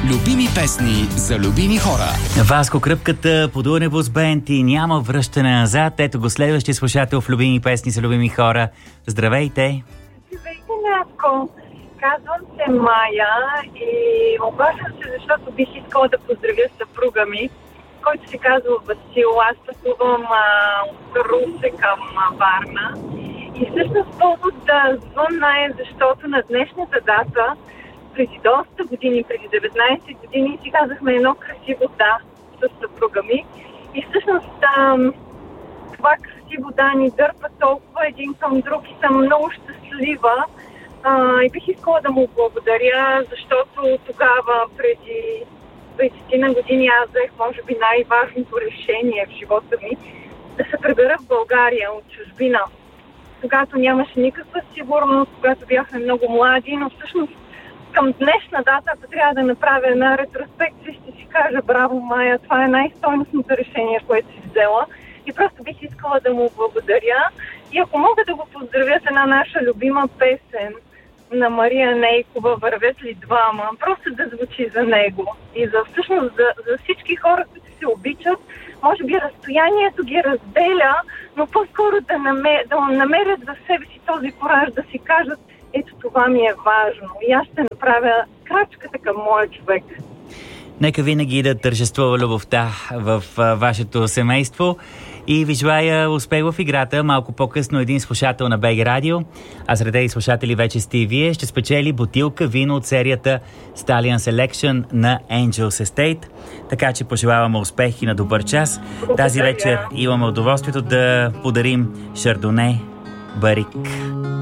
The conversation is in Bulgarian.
Любими песни за любими хора. Васко Кръпката, по Дуневоз Бенд и няма връщане назад. Ето го следващия слушател в Любими песни за любими хора. Здравейте! Здравейте, Наско! Казвам се Майя и обаждам се, защото бих искала да поздравя съпруга ми, който се казва Васил. Аз пътувам от Русе към Варна. И всъщност повод да звънна е, защото на днешната дата, преди доста години, преди 19 години, си казахме едно красиво да с съпруга ми. И всъщност това красиво да ни дърпа толкова един към друг и съм много щастлива. И бих искала да му благодаря, защото тогава, преди 20 години, аз взех, може би, най-важното решение в живота ми да се прибера в България от чужбина. Когато нямаше никаква сигурност, когато бяхме много млади, но всъщност към днешна дата, ако трябва да направя една ретроспекция, ще си кажа: браво, Майя, това е най-стойностното решение, което си взела. И просто бих искала да му благодаря. И ако мога да го поздравя с една наша любима песен на Мария Нейкова, "Вървят ли двама", просто да звучи за него. И всъщност за всички хора, които се обичат, може би разстоянието ги разделя, но по-скоро да намерят за себе си този кураж, да си кажат: ето това ми е важно и аз ще направя крачката към моя човек. Нека винаги да тържествува любовта в вашето семейство и ви желая успех в играта. Малко по-късно един слушател на БГ Радио, а сред тези слушатели вече сте и вие, ще спечели бутилка вино от серията Stallion Selection на Angels Estate. Така че пожелаваме успех и на добър час. Тази вечер имаме удоволствието да подарим Шардоне Барик.